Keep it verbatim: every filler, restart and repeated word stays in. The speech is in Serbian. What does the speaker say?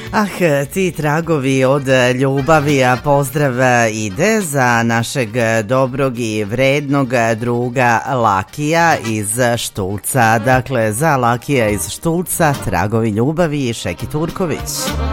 Ah, ti tragovi od ljubavi, a pozdrav ide za našeg dobrog i vrednog druga Lakija iz Štulca. Dakle, za Lakija iz Štulca, tragovi ljubavi i Šeki Turković.